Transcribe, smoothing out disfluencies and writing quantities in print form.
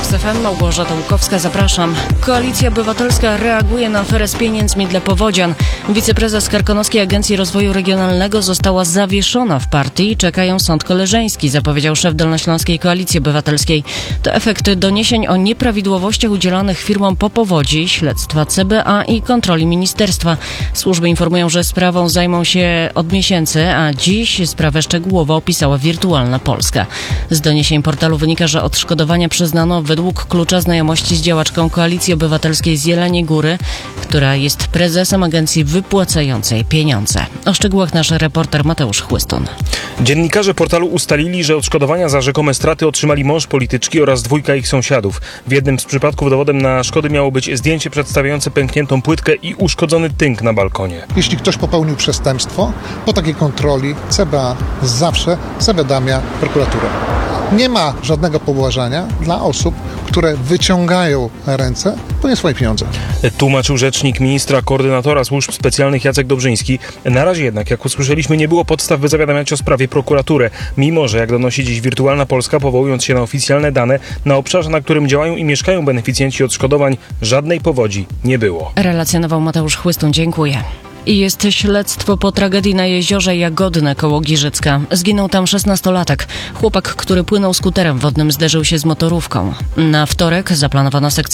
TOK FM, Małgorzata Łukowska, zapraszam. Koalicja Obywatelska reaguje na aferę z pieniędzmi dla powodzian. Wiceprezes Karkonoskiej Agencji Rozwoju Regionalnego została zawieszona w partii i czekają sąd koleżeński, zapowiedział szef Dolnośląskiej Koalicji Obywatelskiej. To efekt doniesień o nieprawidłowościach udzielonych firmom po powodzi, śledztwa CBA i kontroli ministerstwa. Służby informują, że sprawą zajmą się od miesięcy, a dziś sprawę szczegółowo opisała Wirtualna Polska. Z doniesień portalu wynika, że odszkodowania przyznano według klucza znajomości z działaczką Koalicji Obywatelskiej z Jeleniej Góry, która jest prezesem agencji wypłacającej pieniądze. O szczegółach nasz reporter Mateusz Chłystun. Dziennikarze portalu ustalili, że odszkodowania za rzekome straty otrzymali mąż polityczki oraz dwójka ich sąsiadów. W jednym z przypadków dowodem na szkody miało być zdjęcie przedstawiające pękniętą płytkę i uszkodzony tynk na balkonie. Jeśli ktoś popełnił przestępstwo, po takiej kontroli CBA zawsze zawiadamia prokuraturę. Nie ma żadnego pobłażania dla osób, które wyciągają ręce po nie swoje pieniądze. Tłumaczył rzecznik ministra koordynatora służb specjalnych Jacek Dobrzyński. Na razie jednak, jak usłyszeliśmy, nie było podstaw, by zawiadamiać o sprawie prokuraturę. Mimo że, jak donosi dziś Wirtualna Polska, powołując się na oficjalne dane, na obszarze, na którym działają i mieszkają beneficjenci odszkodowań, żadnej powodzi nie było. Relacjonował Mateusz Chłystun, dziękuję. I jest śledztwo po tragedii na jeziorze Jagodne koło Giżycka. Zginął tam 16-latek. Chłopak, który płynął skuterem wodnym, zderzył się z motorówką. Na wtorek zaplanowano sekcję